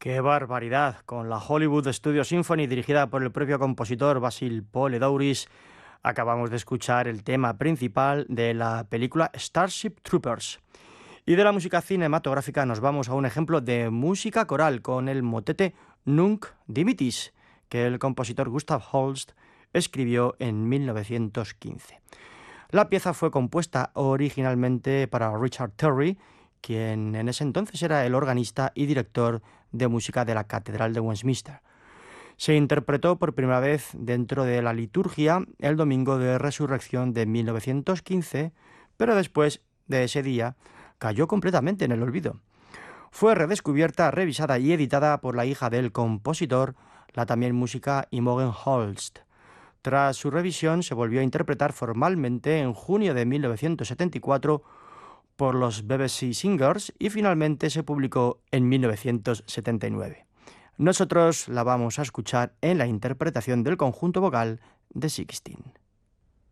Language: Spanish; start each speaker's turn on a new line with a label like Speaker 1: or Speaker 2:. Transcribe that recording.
Speaker 1: ¡Qué barbaridad! Con la Hollywood Studio Symphony dirigida por el propio compositor Basil Poledouris, acabamos de escuchar el tema principal de la película Starship Troopers. Y de la música cinematográfica nos vamos a un ejemplo de música coral con el motete Nunc Dimittis, que el compositor Gustav Holst escribió en 1915. La pieza fue compuesta originalmente para Richard Terry, quien en ese entonces era el organista y director de música de la Catedral de Westminster. Se interpretó por primera vez dentro de la liturgia el Domingo de Resurrección de 1915, pero después de ese día cayó completamente en el olvido. Fue redescubierta, revisada y editada por la hija del compositor, la también música Imogen Holst. Tras su revisión se volvió a interpretar formalmente en junio de 1974 por los BBC Singers y finalmente se publicó en 1979. Nosotros la vamos a escuchar en la interpretación del conjunto vocal de Sixteen.